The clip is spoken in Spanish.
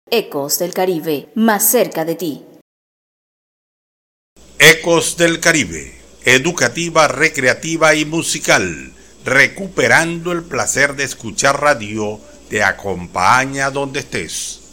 Ecos del Caribe, más cerca de ti. Ecos del Caribe, educativa, recreativa y musical, recuperando el placer de escuchar radio, te acompaña donde estés.